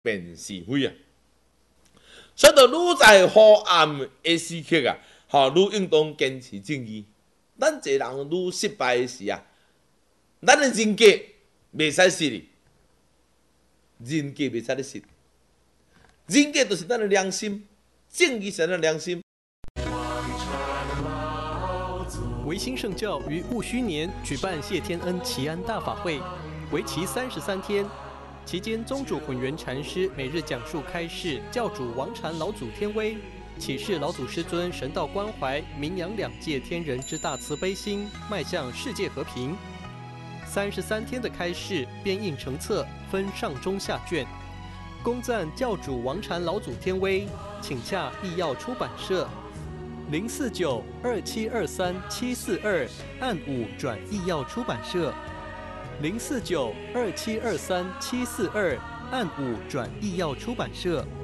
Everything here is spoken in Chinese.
变是非啊。所以，愈在黑暗的时刻啊，愈应当坚持正义。咱一个人愈失败的时啊，咱的人格袂使失哩，人格袂使咧失。人格就是咱的良心，正义是咱的良心。 维新圣教于戊戌年举办谢天恩祈安大法会，为期33天。期间，宗主混元禅师每日讲述开示教主王禅老祖天威，启示老祖师尊神道关怀，名扬两界天人之大慈悲心，迈向世界和平。33天的开示编印成册，分上中下卷，恭赞教主王禅老祖天威，请洽义耀出版社049-2723-742按5转义耀出版社。049-2723-742按5转义耀出版社。